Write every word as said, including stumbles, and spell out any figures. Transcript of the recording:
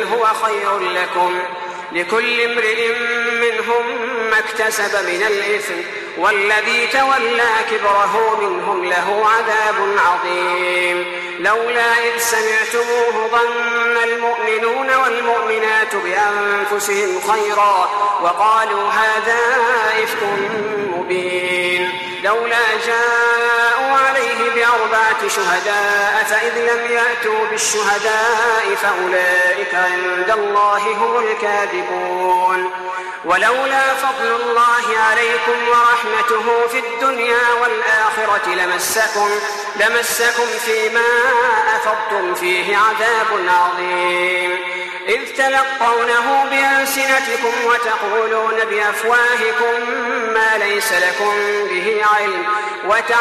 بل هو خير لكم لكل امرئ منهم ما اكتسب من الإثم والذي تولى كبره منهم له عذاب عظيم. لولا إذ سمعتموه ظن المؤمنون والمؤمنات بأنفسهم خيرا وقالوا هذا إفك مبين. لولا جاءوا عليه بأربعة شهداء فإذ لم يأتوا بالشهداء فأولئك عند الله هم الكاذبون. ولولا فضل الله عليكم ورحمته في الدنيا والآخرة لمسكم, لمسكم فيما أفضتم فيه عذاب عظيم إذ تلقونه بألسنتكم وتقولون بأفواهكم ما ليس لكم به علم